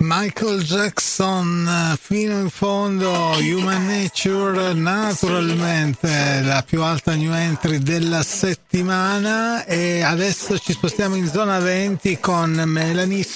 Michael Jackson fino in fondo, Human Nature, naturalmente la più alta new entry della settimana. E adesso ci spostiamo in zona 20 con Melanie